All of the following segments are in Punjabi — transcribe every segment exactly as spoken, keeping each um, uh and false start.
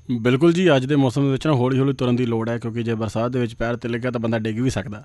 ਬਿਲਕੁਲ ਜੀ, ਅੱਜ ਦੇ ਮੌਸਮ ਦੇ ਵਿੱਚ ਨਾ ਹੌਲੀ ਹੌਲੀ ਤੁਰਨ ਦੀ ਲੋੜ ਹੈ, ਕਿਉਂਕਿ ਜੇ ਬਰਸਾਤ ਦੇ ਵਿੱਚ ਪੈਰ ਤਿਲ ਗਿਆ ਤਾਂ ਬੰਦਾ ਡਿੱਗ ਵੀ ਸਕਦਾ।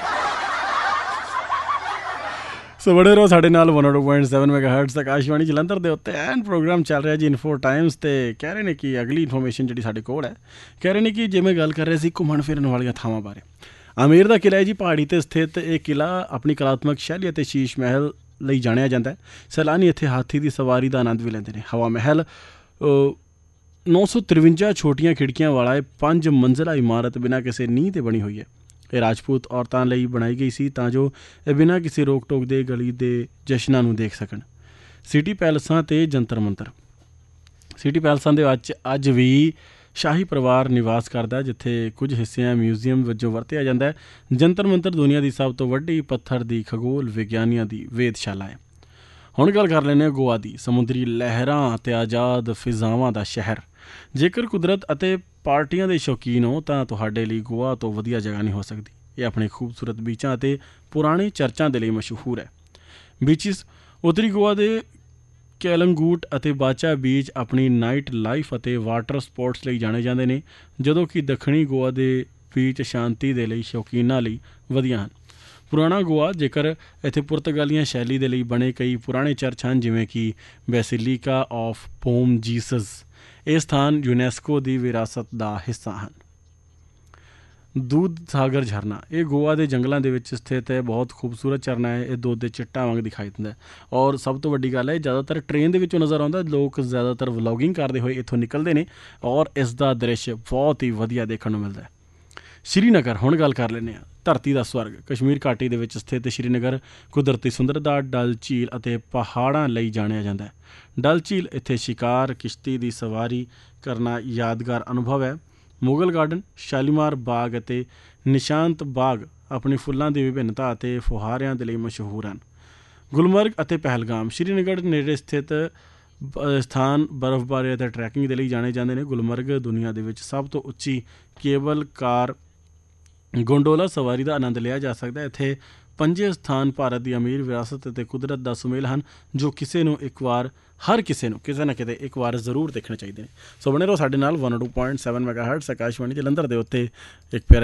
ਸੋ ਬੜੇ ਰਹੋ ਸਾਡੇ ਨਾਲ one two point seven mega hurts Akashvani Jalandhar ਦੇ ਉੱਤੇ ਐਨ ਪ੍ਰੋਗਰਾਮ ਚੱਲ ਰਿਹਾ ਜੀ ਇਨਫੋ ਟਾਈਮਸ। ਅਤੇ ਕਹਿ ਰਹੇ ਨੇ ਕਿ ਅਗਲੀ ਇਨਫੋਰਮੇਸ਼ਨ ਜਿਹੜੀ ਸਾਡੇ ਕੋਲ ਹੈ, ਕਹਿ ਰਹੇ ਨੇ ਕਿ ਜਿਵੇਂ ਗੱਲ ਕਰ ਰਹੇ ਸੀ ਘੁੰਮਣ ਫਿਰਨ ਵਾਲੀਆਂ ਥਾਵਾਂ ਬਾਰੇ। ਆਮੇਰ ਦਾ ਕਿਲ੍ਹਾ ਹੈ ਜੀ, ਪਹਾੜੀ 'ਤੇ ਸਥਿਤ ਇਹ ਕਿਲ੍ਹਾ ਆਪਣੀ ਕਲਾਤਮਕ ਸ਼ੈਲੀ ਅਤੇ ਸ਼ੀਸ਼ ਮਹਿਲ ਲਈ ਜਾਣਿਆ ਜਾਂਦਾ ਹੈ। ਸੈਲਾਨੀ ਇੱਥੇ ਹਾਥੀ ਦੀ ਸਵਾਰੀ ਦਾ ਆਨੰਦ ਵੀ ਲੈਂਦੇ ਨੇ। ਹਵਾ ਮਹਿਲ ਨੌ ਸੌ ਤਰਵੰਜਾ ਛੋਟੀਆਂ ਖਿੜਕੀਆਂ ਵਾਲਾ ਇਹ ਪੰਜ ਮੰਜ਼ਿਲਾ ਇਮਾਰਤ ਬਿਨਾਂ ਕਿਸੇ ਨੀਂਹ 'ਤੇ ਬਣੀ ਹੋਈ ਹੈ। ਇਹ ਰਾਜਪੂਤ ਔਰਤਾਂ ਲਈ ਬਣਾਈ ਗਈ ਸੀ ਤਾਂ ਜੋ ਇਹ ਬਿਨਾਂ ਕਿਸੇ ਰੋਕ ਟੋਕ ਦੇ ਗਲੀ ਦੇ ਜਸ਼ਨਾਂ ਨੂੰ ਦੇਖ ਸਕਣ। ਸਿਟੀ ਪੈਲਸਾਂ ਅਤੇ ਜੰਤਰ ਮੰਤਰ। ਸਿਟੀ ਪੈਲਸਾਂ ਦੇ ਅੱਜ ਅੱਜ ਵੀ ਸ਼ਾਹੀ ਪਰਿਵਾਰ ਨਿਵਾਸ ਕਰਦਾ, ਜਿੱਥੇ ਕੁਝ ਹਿੱਸਿਆਂ ਮਿਊਜ਼ੀਅਮ ਵਜੋਂ ਵਰਤਿਆ ਜਾਂਦਾ ਹੈ। ਜੰਤਰ ਮੰਤਰ ਦੁਨੀਆ ਦੀ ਸਭ ਤੋਂ ਵੱਡੀ ਪੱਥਰ ਦੀ ਖਗੋਲ ਵਿਗਿਆਨੀਆਂ ਦੀ ਵੇਦਸ਼ਾਲਾ ਹੈ। ਹੁਣ ਗੱਲ ਕਰ ਲੈਂਦੇ ਹਾਂ ਗੋਆ ਦੀ। ਸਮੁੰਦਰੀ ਲਹਿਰਾਂ ਅਤੇ ਆਜ਼ਾਦ ਫਿਜ਼ਾਵਾਂ ਦਾ ਸ਼ਹਿਰ। ਜੇਕਰ ਕੁਦਰਤ ਅਤੇ ਪਾਰਟੀਆਂ ਦੇ ਸ਼ੌਕੀਨ ਹੋ ਤਾਂ ਤੁਹਾਡੇ ਲਈ ਗੋਆ ਤੋਂ ਵਧੀਆ ਜਗ੍ਹਾ ਨਹੀਂ ਹੋ ਸਕਦੀ। ਇਹ ਆਪਣੇ ਖੂਬਸੂਰਤ ਬੀਚਾਂ ਅਤੇ ਪੁਰਾਣੇ ਚਰਚਾਂ ਦੇ ਲਈ ਮਸ਼ਹੂਰ ਹੈ। ਬੀਚਿਸ। ਉੱਤਰੀ ਗੋਆ ਦੇ ਕੈਲੰਗੂਟ ਅਤੇ ਬਾਚਾ ਬੀਚ ਆਪਣੀ ਨਾਈਟ ਲਾਈਫ ਅਤੇ ਵਾਟਰ ਸਪੋਰਟਸ ਲਈ ਜਾਣੇ ਜਾਂਦੇ ਨੇ, ਜਦੋਂ ਕਿ ਦੱਖਣੀ ਗੋਆ ਦੇ ਬੀਚ ਸ਼ਾਂਤੀ ਦੇ ਲਈ ਸ਼ੌਕੀਨਾਂ ਲਈ ਵਧੀਆ ਹਨ। ਪੁਰਾਣਾ ਗੋਆ। ਜੇਕਰ ਇੱਥੇ ਪੁਰਤਗਾਲੀਆਂ ਸ਼ੈਲੀ ਦੇ ਲਈ ਬਣੇ ਕਈ ਪੁਰਾਣੇ ਚਰਚ ਹਨ, ਜਿਵੇਂ ਕਿ ਬੈਸਿਲਿਕਾ ਆਫ ਪੋਮ ਜੀਸਸ। ਇਹ ਸਥਾਨ ਯੂਨੈਸਕੋ ਦੀ ਵਿਰਾਸਤ ਦਾ ਹਿੱਸਾ ਹਨ। ਦੂਧ ਸਾਗਰ ਝਰਨਾ। ਇਹ ਗੋਆ ਦੇ ਜੰਗਲਾਂ ਦੇ ਵਿੱਚ ਸਥਿਤ ਹੈ। ਬਹੁਤ ਖੂਬਸੂਰਤ ਝਰਨਾ ਹੈ। ਇਹ ਦੁੱਧ ਦੇ ਚਿੱਟਾਂ ਵਾਂਗ ਦਿਖਾਈ ਦਿੰਦਾ ਹੈ। ਔਰ ਸਭ ਤੋਂ ਵੱਡੀ ਗੱਲ ਹੈ, ਜ਼ਿਆਦਾਤਰ ਟ੍ਰੇਨ ਦੇ ਵਿੱਚੋਂ ਨਜ਼ਰ ਆਉਂਦਾ। ਲੋਕ ਜ਼ਿਆਦਾਤਰ ਵਲੋਗਿੰਗ ਕਰਦੇ ਹੋਏ ਇੱਥੋਂ ਨਿਕਲਦੇ ਨੇ ਔਰ ਇਸ ਦਾ ਦ੍ਰਿਸ਼ ਬਹੁਤ ਹੀ ਵਧੀਆ ਦੇਖਣ ਨੂੰ ਮਿਲਦਾ ਹੈ। ਸ਼੍ਰੀਨਗਰ। ਹੁਣ ਗੱਲ ਕਰ ਲੈਂਦੇ ਹਾਂ ਧਰਤੀ ਦਾ ਸਵਰਗ। ਕਸ਼ਮੀਰ ਘਾਟੀ ਦੇ ਵਿੱਚ ਸਥਿਤ ਸ਼੍ਰੀਨਗਰ ਕੁਦਰਤੀ ਸੁੰਦਰਤਾ, ਡਲ ਝੀਲ ਅਤੇ ਪਹਾੜਾਂ ਲਈ ਜਾਣਿਆ ਜਾਂਦਾ ਹੈ। ਡਲ ਝੀਲ। ਇੱਥੇ ਸ਼ਿਕਾਰ, ਕਿਸ਼ਤੀ ਦੀ ਸਵਾਰੀ ਕਰਨਾ ਯਾਦਗਾਰ ਅਨੁਭਵ ਹੈ। ਮੁਗਲ ਗਾਰਡਨ। ਸ਼ਾਲੀਮਾਰ ਬਾਗ ਅਤੇ ਨਿਸ਼ਾਂਤ ਬਾਗ ਆਪਣੀ ਫੁੱਲਾਂ ਦੀ ਵਿਭਿੰਨਤਾ ਅਤੇ ਫੁਹਾਰਿਆਂ ਦੇ ਲਈ ਮਸ਼ਹੂਰ ਹਨ। ਗੁਲਮਰਗ ਅਤੇ ਪਹਿਲਗਾਮ। ਸ਼੍ਰੀਨਗਰ ਨੇੜੇ ਸਥਿਤ ਸਥਾਨ ਬਰਫ਼ਬਾਰੀ ਅਤੇ ਟਰੈਕਿੰਗ ਦੇ ਲਈ ਜਾਣੇ ਜਾਂਦੇ ਨੇ। ਗੁਲਮਰਗ ਦੁਨੀਆ ਦੇ ਵਿੱਚ ਸਭ ਤੋਂ ਉੱਚੀ ਕੇਬਲ ਕਾਰ ਗੋਂਡੋਲਾ ਸਵਾਰੀ ਦਾ ਆਨੰਦ ਲਿਆ ਜਾ ਸਕਦਾ ਹੈ। ਇੱਥੇ ਪੰਜੇ ਸਥਾਨ ਭਾਰਤ ਦੀ ਅਮੀਰ ਵਿਰਾਸਤ ਅਤੇ ਕੁਦਰਤ ਦਾ ਸੁਮੇਲ ਹਨ, ਜੋ ਕਿਸੇ ਨੂੰ ਇੱਕ ਵਾਰ ਹਰ ਕਿਸੇ ਨੂੰ ਕਿਸੇ ਨਾ ਕਿਤੇ ਇੱਕ ਵਾਰ ਜ਼ਰੂਰ ਦੇਖਣੇ ਚਾਹੀਦੇ ਨੇ। ਸੋ ਬਣੇ ਰਹੋ ਸਾਡੇ ਨਾਲ one two point seven mega hurts Akashvani Jalandhar ਦੇ ਉੱਤੇ। ਇੱਕ ਪਿਆਰਾ